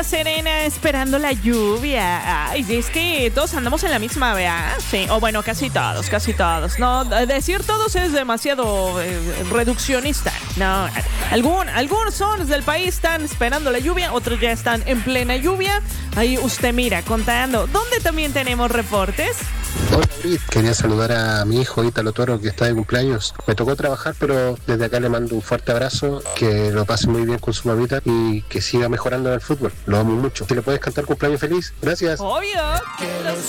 Serena esperando la lluvia. Ay, es que todos andamos en la misma, ¿verdad? Sí, o bueno, casi todos, casi todos. No, decir todos es demasiado reduccionista. No, algunos zonas del país están esperando la lluvia, otros ya están en plena lluvia. Ahí usted mira, contando. ¿Dónde también tenemos reportes? Hola, Brit. Quería saludar a mi hijo Ítalo Toro, que está de cumpleaños. Me tocó trabajar, pero desde acá le mando un fuerte abrazo, que lo pase muy bien con su mamita y que siga mejorando en el fútbol. Lo amo mucho. ¿Si le puedes cantar cumpleaños feliz? Gracias. Obvio. Que los